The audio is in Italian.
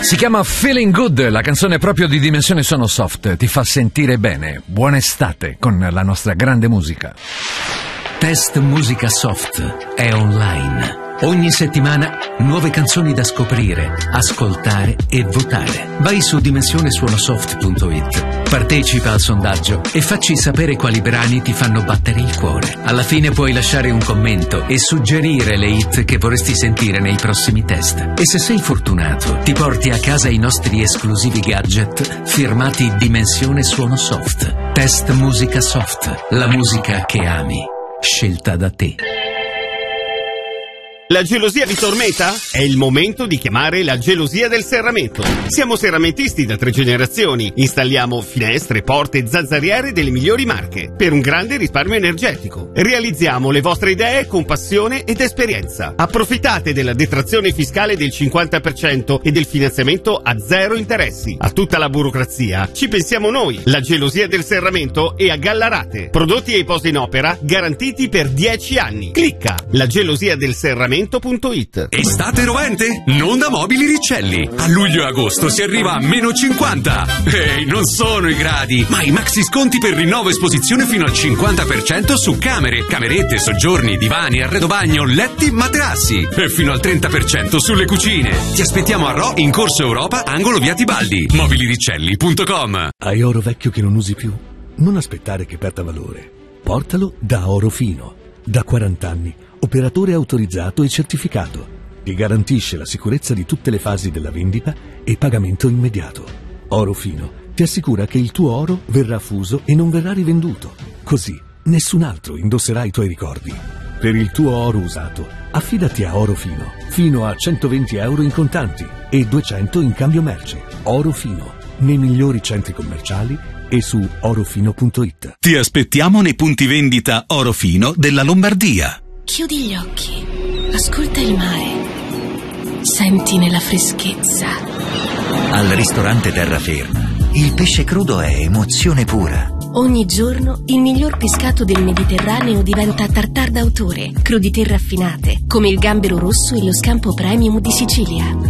Si chiama Feeling Good, la canzone proprio di Dimensione Sono Soft, ti fa sentire bene. Buona estate con la nostra grande musica. Test Musica Soft è online. Ogni settimana nuove canzoni da scoprire, ascoltare e votare. Vai su dimensionesuonosoft.it, partecipa al sondaggio e facci sapere quali brani ti fanno battere il cuore. Alla fine puoi lasciare un commento e suggerire le hit che vorresti sentire nei prossimi test. E se sei fortunato, ti porti a casa i nostri esclusivi gadget firmati Dimensione Suono Soft. Test Musica Soft, la musica che ami, scelta da te. La gelosia vi tormenta? È il momento di chiamare la gelosia del serramento. Siamo serramentisti da 3 generazioni. Installiamo finestre, porte e zanzariere delle migliori marche per un grande risparmio energetico. Realizziamo le vostre idee con passione ed esperienza. Approfittate della detrazione fiscale del 50% e del finanziamento a 0 interessi. A tutta la burocrazia ci pensiamo noi, la gelosia del serramento e a Gallarate. Prodotti e poste in opera garantiti per 10 anni. Clicca lagelosiadelserramento.it. Estate rovente? Non da Mobili Riccelli. A luglio e agosto si arriva a -50. Ehi, non sono i gradi, ma i maxi sconti per rinnovo esposizione fino al 50% su camere, camerette, soggiorni, divani, arredobagno, letti, materassi. E fino al 30% sulle cucine. Ti aspettiamo a Rho in Corso Europa, angolo via Tibaldi. Mobiliriccelli.com. Hai oro vecchio che non usi più? Non aspettare che perda valore. Portalo da Oro Fino. Da 40 anni. Operatore autorizzato e certificato. Ti garantisce la sicurezza di tutte le fasi della vendita e pagamento immediato. Oro Fino ti assicura che il tuo oro verrà fuso e non verrà rivenduto. Così nessun altro indosserà i tuoi ricordi. Per il tuo oro usato, affidati a Oro Fino. Fino a 120 euro in contanti e 200 in cambio merce. Oro Fino, nei migliori centri commerciali e su orofino.it. Ti aspettiamo nei punti vendita Oro Fino della Lombardia. Chiudi gli occhi, ascolta il mare, senti nella freschezza. Al ristorante Terraferma, il pesce crudo è emozione pura. Ogni giorno il miglior pescato del Mediterraneo diventa tartar d'autore, crudité raffinate, come il gambero rosso e lo scampo premium di Sicilia.